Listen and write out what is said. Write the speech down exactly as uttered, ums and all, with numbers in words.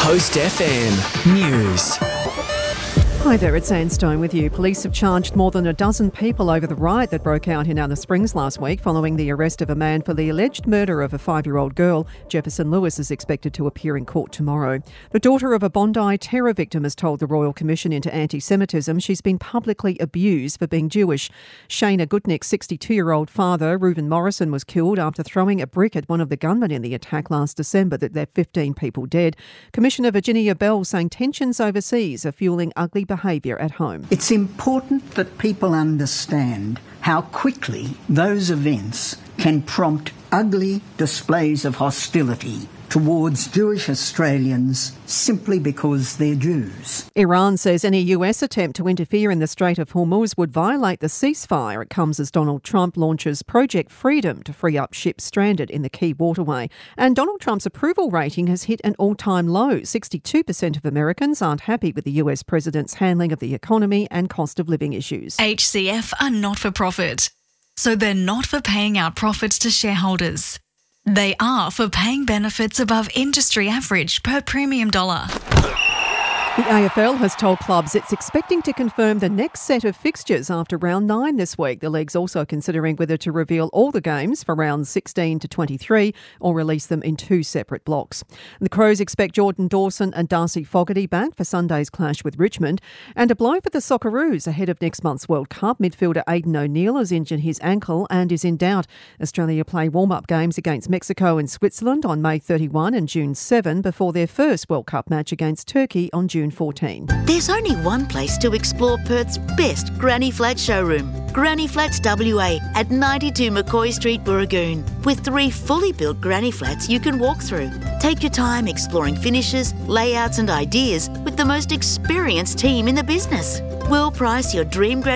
Coast F M News. Hi there, it's Anne Stone with you. Police have charged more than a dozen people over the riot that broke out in Alice Springs last week following the arrest of a man for the alleged murder of a five-year-old girl. Jefferson Lewis is expected to appear in court tomorrow. The daughter of a Bondi terror victim has told the Royal Commission into Anti-Semitism she's been publicly abused for being Jewish. Shana Gutnick's sixty-two-year-old father, Reuven Morrison, was killed after throwing a brick at one of the gunmen in the attack last December that left fifteen people dead. Commissioner Virginia Bell saying tensions overseas are fueling ugly behaviour behaviour at home. It's important that people understand how quickly those events can prompt ugly displays of hostility towards Jewish Australians simply because they're Jews. Iran says any U S attempt to interfere in the Strait of Hormuz would violate the ceasefire. It comes as Donald Trump launches Project Freedom to free up ships stranded in the key waterway. And Donald Trump's approval rating has hit an all-time low. sixty-two percent of Americans aren't happy with the U S president's handling of the economy and cost of living issues. H C F are not for profit, so they're not for paying out profits to shareholders. They are for paying benefits above industry average per premium dollar. The A F L has told clubs it's expecting to confirm the next set of fixtures after round nine this week. The league's also considering whether to reveal all the games for rounds sixteen to twenty-three or release them in two separate blocks. The Crows expect Jordan Dawson and Darcy Fogarty back for Sunday's clash with Richmond. And a blow for the Socceroos ahead of next month's World Cup. Midfielder Aidan O'Neill has injured his ankle and is in doubt. Australia play warm-up games against Mexico and Switzerland on May thirty-first and June seventh before their first World Cup match against Turkey on June fourteenth. There's only one place to explore Perth's best Granny Flats showroom. Granny Flats W A at ninety-two McCoy Street, Burragoon, with three fully built Granny Flats you can walk through. Take your time exploring finishes, layouts and ideas with the most experienced team in the business. We'll price your dream Granny